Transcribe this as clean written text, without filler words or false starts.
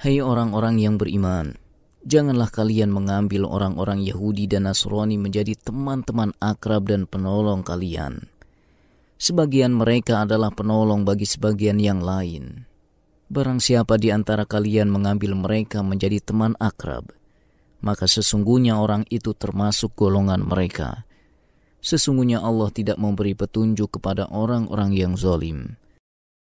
Hai orang-orang yang beriman, janganlah kalian mengambil orang-orang Yahudi dan Nasrani menjadi teman-teman akrab dan penolong kalian. Sebagian mereka adalah penolong bagi sebagian yang lain. Barang siapa di antara kalian mengambil mereka menjadi teman akrab, maka sesungguhnya orang itu termasuk golongan mereka. Sesungguhnya Allah tidak memberi petunjuk kepada orang-orang yang zalim.